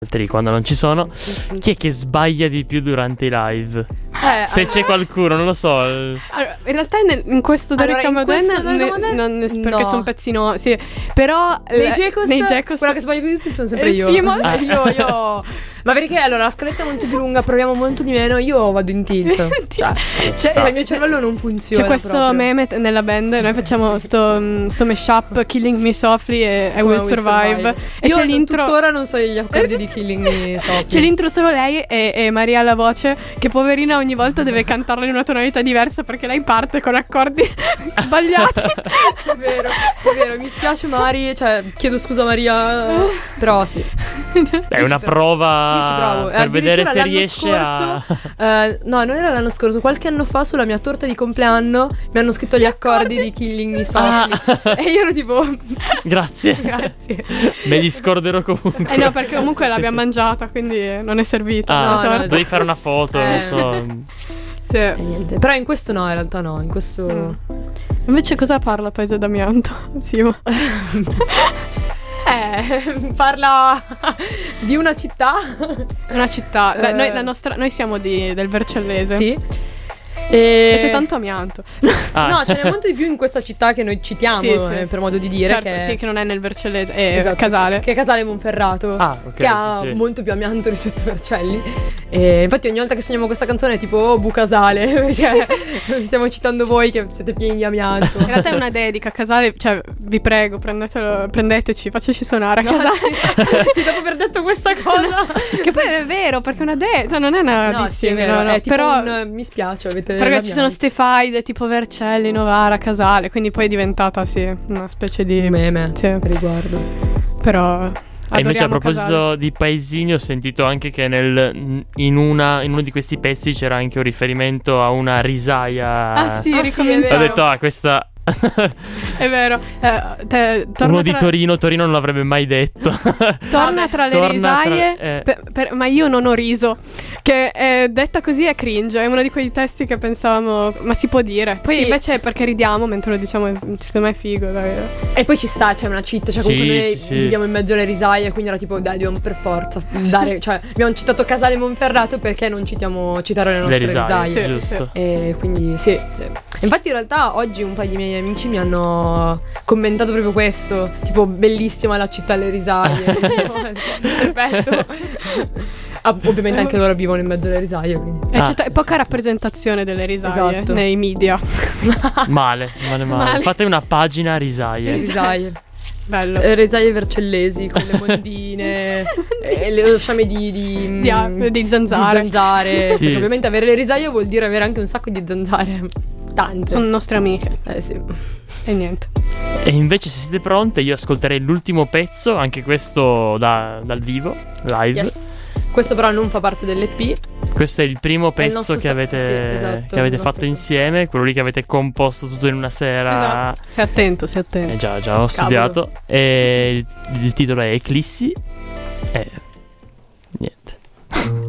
altri quando non ci sono. Chi è che sbaglia di più durante i live? Se c'è qualcuno, non lo so. Allora, in realtà in questo Dorica Modena perché sono pezzino, sì. Però nei Geckos quella che sbaglia più di tutti sono sempre io. Sì, io. Ma perché allora la scaletta è molto più lunga, proviamo molto di meno, io vado in tilt. Cioè, il mio cervello non funziona. C'è questo proprio meme nella band, noi facciamo sto mashup Killing Me Softly e I Will Survive. E io c'è l'intro. Tuttora non so gli accordi di Killing Me Softly. C'è l'intro solo lei e Maria alla voce, che poverina ogni volta deve cantarla in una tonalità diversa perché lei parte con accordi sbagliati. È vero, mi spiace Mari, cioè chiedo scusa Maria, però sì. È una prova per vedere se riesce no, non era l'anno scorso, qualche anno fa sulla mia torta di compleanno mi hanno scritto gli accordi di Killing Me Softly e io ero tipo grazie. Me li scorderò comunque. No, perché comunque l'abbiamo mangiata, quindi non è servita. No, devi fare una foto, non so. Sì. Niente. Però in questo no, in realtà no, in questo Invece cosa parla Paese d'Amianto? Simo. Parla di una città. Una città. Noi siamo del Vercellese. Sì. E c'è tanto amianto. No, ce n'è molto di più in questa città che noi citiamo, sì. per modo di dire. Certo, che non è nel Vercellese, è Casale. Che è Casale Monferrato. Okay, che ha molto più amianto rispetto a Vercelli. E infatti ogni volta che suoniamo questa canzone è tipo Bucasale, perché stiamo citando voi che siete pieni di amianto. In realtà è una dedica a Casale, cioè vi prego, prendeteci, facciaci suonare a Casale. Sì, dopo aver detto questa cosa. Che poi è vero, perché è una dedica, non è una sì, è vero, è tipo però mi spiace, avete perché ci sono ste faide tipo Vercelli, Novara, Casale, quindi poi è diventata una specie di meme riguardo. Però e invece a proposito Casale. di paesini, ho sentito anche che in uno di questi pezzi c'era anche un riferimento a una risaia. Ah sì, ricominciamo. Ho detto questa è vero. Uno di Torino non l'avrebbe mai detto. Torna tra le risaie ma io non ho riso. Che detta così è cringe. È uno di quei testi che pensavamo ma si può dire. Poi invece perché ridiamo mentre lo diciamo, secondo me è figo, dai. E poi ci sta, c'è una cheat. Cioè comunque noi viviamo in mezzo alle risaie, quindi era tipo dai, dobbiamo per forza dare. Cioè abbiamo citato Casale Monferrato, perché non citare le nostre risaie. Sì, giusto. E quindi sì. Infatti in realtà oggi un paio di miei amici mi hanno commentato proprio questo, tipo bellissima la città alle risaie. Perfetto. Ovviamente anche loro vivono in mezzo alle risaie, quindi. C'è poca rappresentazione delle risaie nei media. Male. Fate una pagina risaie. Bello. Risaie vercellesi con le mondine le sciame di zanzare. Sì. Ovviamente avere le risaie vuol dire avere anche un sacco di zanzare. Tante. Sono nostre amiche. Sì. E niente. E invece se siete pronte io ascolterei l'ultimo pezzo, anche questo dal vivo, live. Yes. Questo però non fa parte dell'EP. Questo è il primo pezzo che avete fatto insieme, quello lì che avete composto tutto in una sera. Esatto. Sei attento. Già ho studiato. E il titolo è Eclissi.